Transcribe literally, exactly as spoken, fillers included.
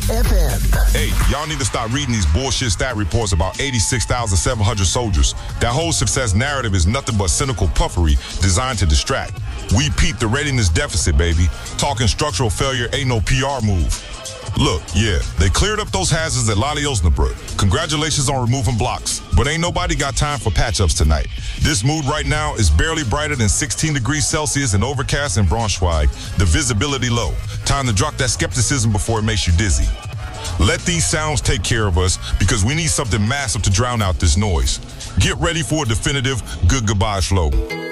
F M. Hey, y'all need to stop reading these bullshit stat reports about eighty-six thousand seven hundred soldiers. That whole success narrative is nothing but cynical puffery designed to distract. We peeped the readiness deficit, baby. Talking structural failure ain't no P R move. Look, yeah, they cleared up those hazards at Lale Osnabrück. Congratulations on removing blocks, but ain't nobody got time for patch-ups tonight. This mood right now is barely brighter than sixteen degrees Celsius and overcast in Braunschweig. The visibility low. Time to drop that skepticism before it makes you dizzy. Let these sounds take care of us because we need something massive to drown out this noise. Get ready for a definitive good goodbye slow.